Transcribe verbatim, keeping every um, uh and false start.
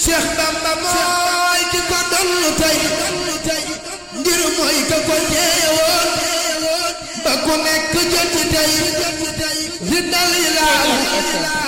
Cheikh Bamba mooy ki ko doon tey ngir mooy ka ko teewoon ba ku nekk jot tey fi dal